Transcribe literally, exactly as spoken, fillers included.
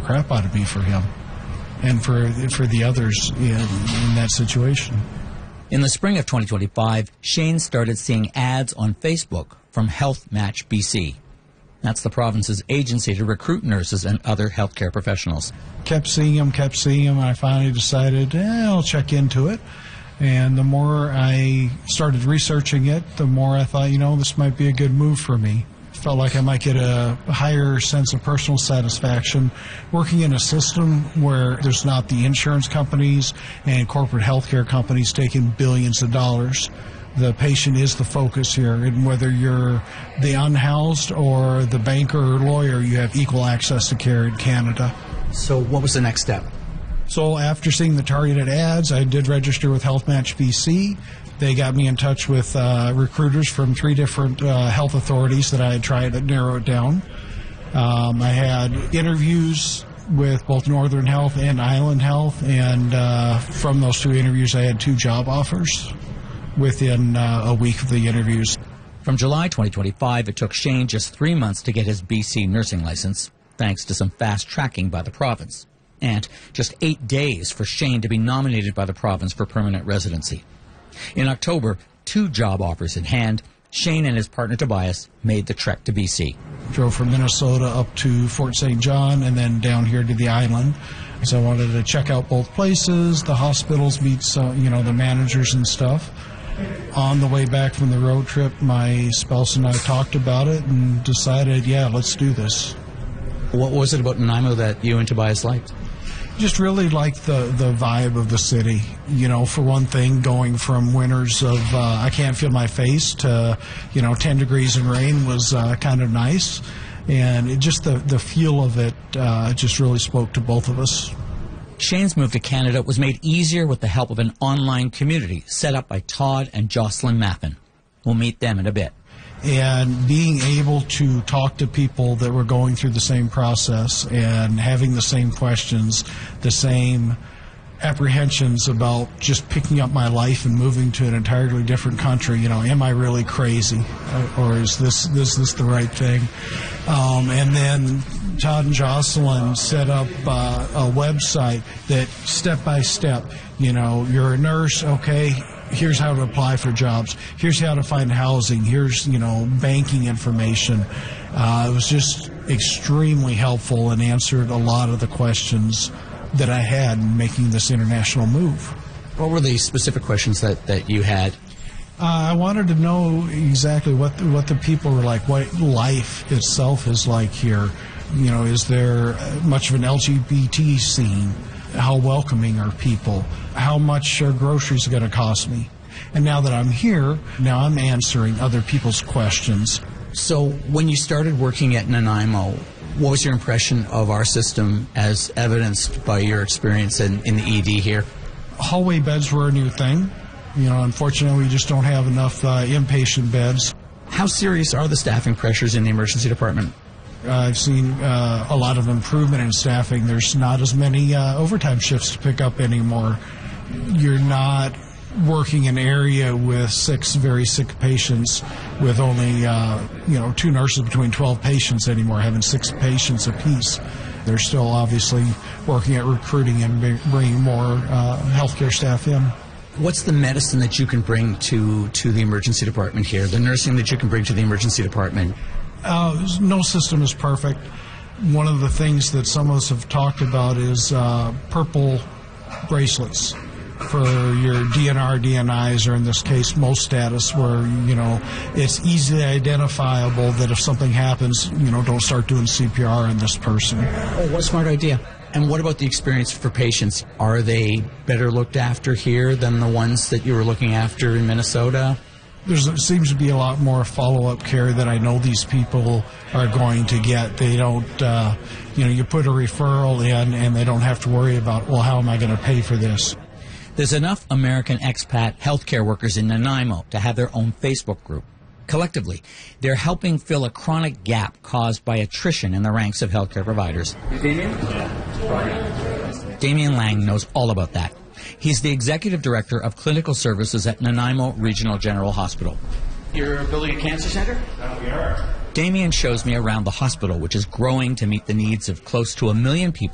crap out of me for him and for for the others in, in that situation. In the spring of twenty twenty-five, Shane started seeing ads on Facebook from Health Match B C. That's the province's agency to recruit nurses and other healthcare professionals. Kept seeing them, kept seeing them, and I finally decided, eh, I'll check into it. And the more I started researching it, the more I thought, you know, this might be a good move for me. Felt like I might get a higher sense of personal satisfaction working in a system where there's not the insurance companies and corporate healthcare companies taking billions of dollars. The patient is the focus here, and whether you're the unhoused or the banker or lawyer, you have equal access to care in Canada. So what was the next step? So after seeing the targeted ads, I did register with Health Match B C. They got me in touch with uh, recruiters from three different uh, health authorities that I had tried to narrow it down. Um, I had interviews with both Northern Health and Island Health, and uh, from those two interviews, I had two job offers within uh, a week of the interviews. From July twenty twenty-five, it took Shane just three months to get his B C nursing license, thanks to some fast tracking by the province. And just eight days for Shane to be nominated by the province for permanent residency. In October, two job offers in hand, Shane and his partner Tobias made the trek to B C. Drove from Minnesota up to Fort Saint John and then down here to the island. So I wanted to check out both places, the hospitals, meet some, you know, the managers and stuff. On the way back from the road trip, my spouse and I talked about it and decided, yeah, let's do this. What was it about Nanaimo that you and Tobias liked? Just really liked the, the vibe of the city. You know, for one thing, going from winters of uh, I can't feel my face to, you know, ten degrees and rain was uh, kind of nice. And it just the, the feel of it uh, just really spoke to both of us. Shane's move to Canada was made easier with the help of an online community set up by Todd and Jocelyn Mappin. We'll meet them in a bit. And being able to talk to people that were going through the same process and having the same questions, the same apprehensions about just picking up my life and moving to an entirely different country. You know, am I really crazy, or is this this this the right thing? Um, and then Todd and Jocelyn set up uh, a website that step by step. You know, you're a nurse, okay. Here's how to apply for jobs. Here's how to find housing. Here's, you know, banking information. Uh, it was just extremely helpful and answered a lot of the questions that I had in making this international move. What were the specific questions that, that you had? Uh, I wanted to know exactly what the, what the people were like, what life itself is like here. You know, is there much of an L G B T scene? How welcoming are people? How much are groceries going to cost me? And now that I'm here, now I'm answering other people's questions. So when you started working at Nanaimo, what was your impression of our system as evidenced by your experience in, in the E D here? Hallway beds were a new thing. You know, unfortunately, we just don't have enough uh, inpatient beds. How serious are the staffing pressures in the emergency department? Uh, I've seen uh, a lot of improvement in staffing. There's not as many uh, overtime shifts to pick up anymore. You're not working an area with six very sick patients with only, uh, you know, two nurses between twelve patients anymore, having six patients apiece. They're still obviously working at recruiting and bringing more uh, healthcare staff in. What's the medicine that you can bring to, to the emergency department here, the nursing that you can bring to the emergency department? Uh, no system is perfect. One of the things that some of us have talked about is uh, purple bracelets for your D N R, D N Is, or in this case, most status, where, you know, it's easily identifiable that if something happens, you know, don't start doing C P R on this person. Oh, what a smart idea. And what about the experience for patients? Are they better looked after here than the ones that you were looking after in Minnesota? There's, there seems to be a lot more follow-up care that I know these people are going to get. They don't, uh, you know, you put a referral in and they don't have to worry about, well, how am I going to pay for this? There's enough American expat healthcare workers in Nanaimo to have their own Facebook group. Collectively, they're helping fill a chronic gap caused by attrition in the ranks of healthcare providers. Damien? Yeah. Damien Lang knows all about that. He's the Executive Director of Clinical Services at Nanaimo Regional General Hospital. Your Ability Cancer Center? Uh, we are. Damien shows me around the hospital, which is growing to meet the needs of close to a million people